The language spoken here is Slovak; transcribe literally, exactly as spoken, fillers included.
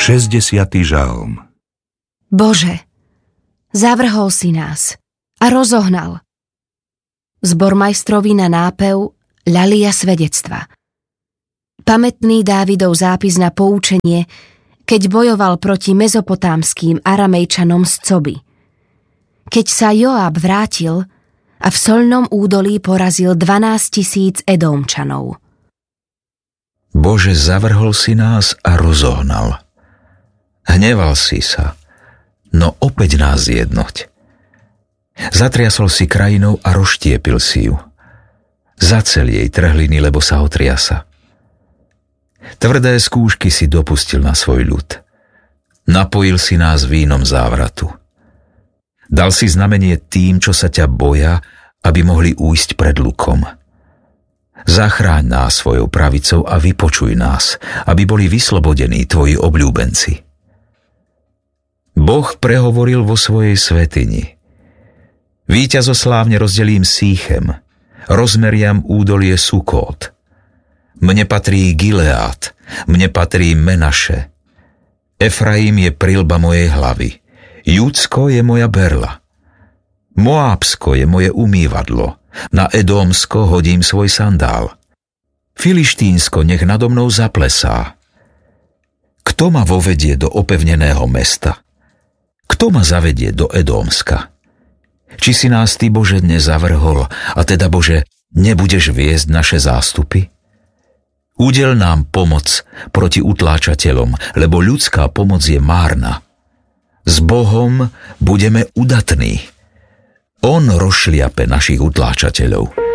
šesťdesiaty žalm. Bože, zavrhol si nás a rozohnal. Zbormajstrovi na nápev ľalia svedectva. Pamätný Dávidov zápis na poučenie, keď bojoval proti mezopotámským Aramejčanom z Coby. Keď sa Joab vrátil a v solnom údolí porazil dvanásť tisíc Edómčanov. Bože, zavrhol si nás a rozohnal. Hneval si sa, no opäť nás zjednoť. Zatriasol si krajinou a rozštiepil si ju. Zacel jej trhliny, lebo sa otriasa. Tvrdé skúšky si dopustil na svoj ľud. Napojil si nás vínom závratu. Dal si znamenie tým, čo sa ťa boja, aby mohli újsť pred lukom. Zachráň nás svojou pravicou a vypočuj nás, aby boli vyslobodení tvoji obľúbenci. Boh prehovoril vo svojej svätyni. Víťazoslávne rozdelím Síchem, rozmeriam údolie Sukót. Mne patrí Gileád, mne patrí Menaše. Efraim je prilba mojej hlavy, Júdsko je moja berla. Moábsko je moje umývadlo, na Edómsko hodím svoj sandál. Filištínsko nech nado mnou zaplesá. Kto ma vovedie do opevneného mesta? Kto ma zavedie do Edómska? Či si nás ty, Bože, dnes zavrhol, a teda, Bože, nebudeš viesť naše zástupy? Udel nám pomoc proti utláčateľom, lebo ľudská pomoc je márna. S Bohom budeme udatní. On rozšliape našich utláčateľov.